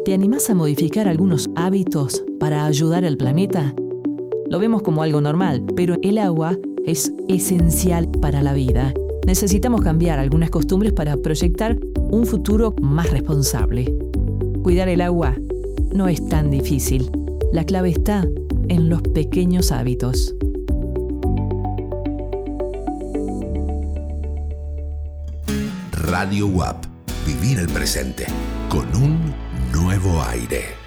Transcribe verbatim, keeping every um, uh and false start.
¿Te animás a modificar algunos hábitos para ayudar al planeta? Lo vemos como algo normal, pero el agua es esencial para la vida. Necesitamos cambiar algunas costumbres para proyectar un futuro más responsable. Cuidar el agua no es tan difícil. La clave está en los pequeños hábitos. Radio U A P. Vivir el presente con un nuevo aire.